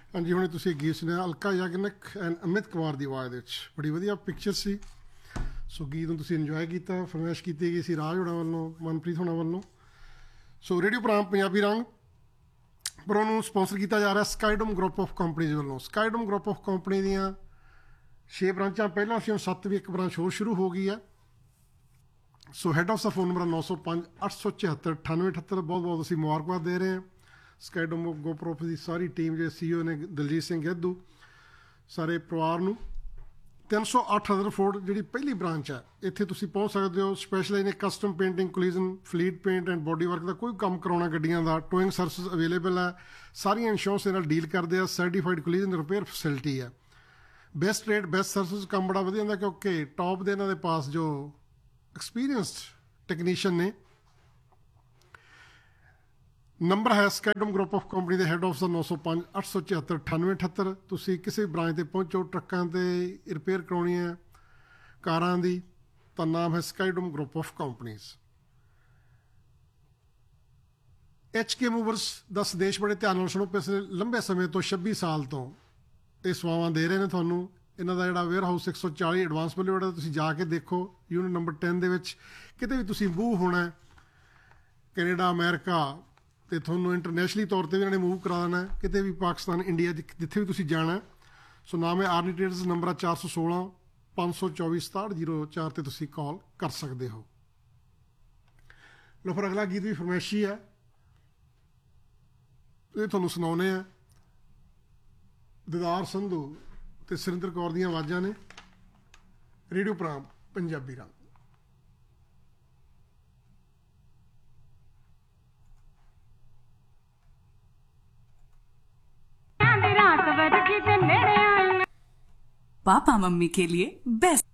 ਹਾਂਜੀ, ਹੁਣੇ ਤੁਸੀਂ ਗੀਤ ਸੁਣਿਆ ਅਲਕਾ ਯਾਗਨਿਕ ਐਂਡ ਅਮਿਤ ਕੁਮਾਰ ਦੀ ਆਵਾਜ਼ ਦੇ ਵਿੱਚ। ਬੜੀ ਵਧੀਆ ਪਿਕਚਰ ਸੀ। ਸੋ ਗੀਤ ਨੂੰ ਤੁਸੀਂ ਇੰਜੋਏ ਕੀਤਾ। ਫਰਮਾਇਸ਼ ਕੀਤੀ ਗਈ ਸੀ ਰਾਜ ਹੋਣਾ ਵੱਲੋਂ, ਮਨਪ੍ਰੀਤ ਹੋਣਾ ਵੱਲੋਂ। ਸੋ ਰੇਡੀਓ ਪ੍ਰੋਗਰਾਮ ਪੰਜਾਬੀ ਰੰਗ ਪਰ ਉਹਨੂੰ ਸਪੋਂਸਰ ਕੀਤਾ ਜਾ ਰਿਹਾ ਸਕਾਈਡੋਮ ਗਰੁੱਪ ਆਫ ਕੰਪਨੀਜ਼ ਵੱਲੋਂ। ਸਕਾਈਡੋਮ ਗਰੁੱਪ ਆਫ ਕੰਪਨੀ ਦੀਆਂ 6 ਬ੍ਰਾਂਚਾਂ ਪਹਿਲਾਂ ਸੀ, ਹੁਣ 7 ਵੀ ਇੱਕ ਬ੍ਰਾਂਚ ਹੋਰ ਸ਼ੁਰੂ ਹੋ ਗਈ ਹੈ। ਸੋ head of the phone number 905 874 9878। ਬਹੁਤ ਬਹੁਤ ਅਸੀਂ ਮੁਬਾਰਕਬਾਦ ਦੇ ਰਹੇ ਹਾਂ ਸਕਾਈਡੋਮ group of the sorry team, ਜਿਹੜੇ CEO ਨੇ ਦਲਜੀਤ ਸਿੰਘ ਗਿੱਧੂ, ਸਾਰੇ ਪਰਿਵਾਰ ਨੂੰ। 308 ਰਦਰਫੋਰਡ ਜਿਹੜੀ ਪਹਿਲੀ ਬ੍ਰਾਂਚ ਹੈ, ਇੱਥੇ ਤੁਸੀਂ ਪਹੁੰਚ ਸਕਦੇ ਹੋ। ਸਪੈਸ਼ਲਾਈਜ਼ ਨੇ custom painting, ਕੋਲੀਜ਼ਨ, fleet paint and body work ਦਾ ਕੋਈ ਕੰਮ ਕਰਾਉਣਾ ਗੱਡੀਆਂ ਦਾ, ਟੋਇੰਗ ਸਰਵਿਸ ਅਵੇਲੇਬਲ ਹੈ। ਸਾਰੀਆਂ ਇੰਸ਼ੋਰੈਂਸ ਦੇ ਨਾਲ ਡੀਲ ਕਰਦੇ ਆ। ਸਰਟੀਫਾਈਡ ਕੋਲੀਜ਼ਨ ਰਿਪੇਅਰ ਫੈਸਿਲਿਟੀ ਹੈ। ਬੈਸਟ ਰੇਟ, ਬੈਸਟ ਸਰਵਿਸ, ਕੰਮ ਬੜਾ ਵਧੀਆ ਹੁੰਦਾ ਕਿਉਂਕਿ ਟੌਪ ਦੇ ਇਹਨਾਂ ਦੇ ਪਾਸ ਜੋ ਐਕਸਪੀਰੀਅੰਸਡ ਟੈਕਨੀਸ਼ੀਅਨ ਨੇ। ਨੰਬਰ ਹੈ ਸਕਾਈਡੋਮ ਗਰੁੱਪ ਆਫ ਕੰਪਨੀ ਦੇ ਹੈੱਡ ਆਫਿਸ ਦਾ 905 874 9878। ਤੁਸੀਂ ਕਿਸੇ ਬ੍ਰਾਂਚ 'ਤੇ ਪਹੁੰਚੋ, ਟਰੱਕਾਂ 'ਤੇ ਰਿਪੇਅਰ ਕਰਾਉਣੀ ਹੈ ਕਾਰਾਂ ਦੀ, ਤਾਂ ਨਾਮ ਹੈ ਸਕਾਈਡੋਮ group of companies. HK movers ਦਾ ਸੰਦੇਸ਼ ਬੜੇ ਧਿਆਨ ਨਾਲ ਸੁਣੋ। ਪਿਛਲੇ ਲੰਬੇ ਸਮੇਂ ਤੋਂ 26 ਸਾਲ ਤੋਂ ਇਹ ਸੇਵਾਵਾਂ ਦੇ ਰਹੇ ਨੇ ਤੁਹਾਨੂੰ। ਇਹਨਾਂ ਦਾ ਜਿਹੜਾ ਵੇਅਰ ਹਾਊਸ 140 ਐਡਵਾਂਸ ਬੁਲੇਵਾਰਡ ਦਾ, ਤੁਸੀਂ ਜਾ ਕੇ ਦੇਖੋ ਯੂਨਿਟ ਨੰਬਰ 10 ਦੇ ਵਿੱਚ। ਕਿਤੇ ਵੀ ਤੁਸੀਂ ਮੂਵ ਹੋਣਾ ਕੈਨੇਡਾ, ਅਮਰੀਕਾ, ਅਤੇ ਤੁਹਾਨੂੰ ਇੰਟਰਨੈਸ਼ਨਲੀ ਤੌਰ 'ਤੇ ਵੀ ਇਹਨਾਂ ਨੇ ਮੂਵ ਕਰਾ ਦੇਣਾ। ਕਿਤੇ ਵੀ ਪਾਕਿਸਤਾਨ, ਇੰਡੀਆ, ਜਿੱਥੇ ਵੀ ਤੁਸੀਂ ਜਾਣਾ। ਸੋ ਨਾਮ ਹੈ ਆਰਨੀ ਟ੍ਰੇਡਰਸ। ਨੰਬਰ ਹੈ 416 524 6704 'ਤੇ ਤੁਸੀਂ ਕਾਲ ਕਰ ਸਕਦੇ ਹੋ। ਲੋ ਫਿਰ ਅਗਲਾ ਗੀਤ ਵੀ ਫਰਮਾਇਸ਼ੀ ਹੈ, ਇਹ ਤੁਹਾਨੂੰ ਸੁਣਾਉਂਦੇ ਆ। ਦਿਦਾਰ ਸੰਧੂ ਅਤੇ ਸੁਰਿੰਦਰ ਕੌਰ ਦੀਆਂ ਆਵਾਜ਼ਾਂ ਨੇ। ਰੇਡੀਓ ਪ੍ਰੋਗਰਾਮ ਪੰਜਾਬੀ ਰੰਗ। पापा मम्मी के लिए बेस्ट।